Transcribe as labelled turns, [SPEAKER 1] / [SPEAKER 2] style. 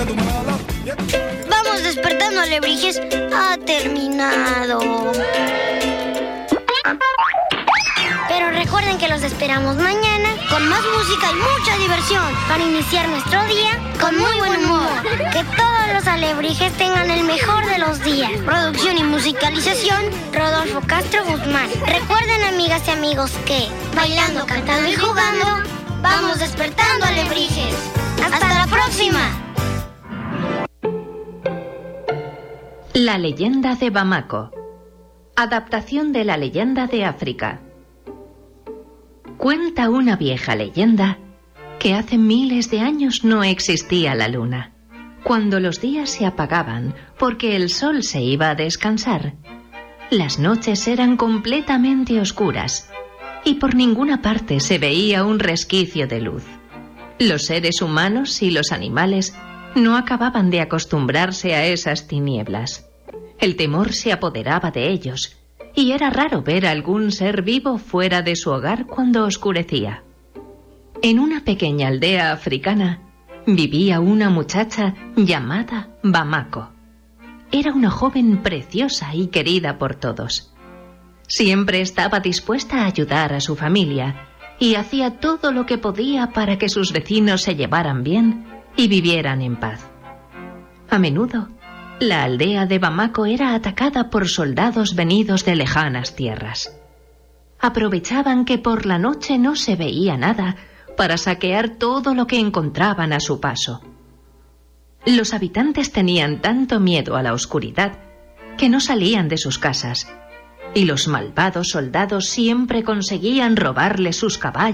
[SPEAKER 1] Vamos despertando, alebrijes. Ha terminado. Pero recuerden que los esperamos mañana con más música y mucha diversión para iniciar nuestro día con muy buen humor. Que todos los alebrijes tengan el mejor de los días. Producción y musicalización, Rodolfo Castro Guzmán. Recuerden, amigas y amigos, que bailando, cantando y jugando, vamos despertando, alebrijes. ¡Hasta la próxima!
[SPEAKER 2] La leyenda de Bamako. Adaptación de la leyenda de África. Cuenta una vieja leyenda que hace miles de años no existía la luna. Cuando los días se apagaban porque el sol se iba a descansar, las noches eran completamente oscuras y por ninguna parte se veía un resquicio de luz. Los seres humanos y los animales no acababan de acostumbrarse a esas tinieblas. El temor se apoderaba de ellos y era raro ver a algún ser vivo fuera de su hogar cuando oscurecía. En una pequeña aldea africana vivía una muchacha llamada Bamako. Era una joven preciosa y querida por todos. Siempre estaba dispuesta a ayudar a su familia y hacía todo lo que podía para que sus vecinos se llevaran bien y vivieran en paz. A menudo, la aldea de Bamako era atacada por soldados venidos de lejanas tierras. Aprovechaban que por la noche no se veía nada para saquear todo lo que encontraban a su paso. Los habitantes tenían tanto miedo a la oscuridad que no salían de sus casas, y los malvados soldados siempre conseguían robarles sus caballos